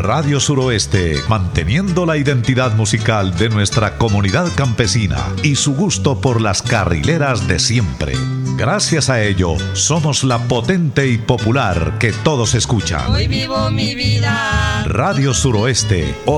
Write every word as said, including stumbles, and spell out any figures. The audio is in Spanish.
Radio Suroeste, manteniendo la identidad musical de nuestra comunidad campesina y su gusto por las carrileras de siempre. Gracias a ello, somos la potente y popular que todos escuchan. Hoy vivo mi vida. Radio Suroeste.